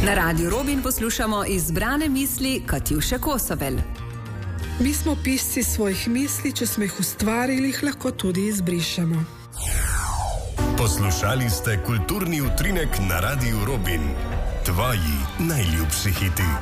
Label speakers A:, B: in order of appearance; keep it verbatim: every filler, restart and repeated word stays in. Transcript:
A: Na Radiu Robin poslušamo izbrane misli Katjuše Kosovel.
B: Mi smo pisci svojih misli, če smo jih ustvarili, jih lahko tudi izbrišemo.
C: Poslušali ste kulturni utrinek na Radiu Robin. Tvoji najljubši hiti.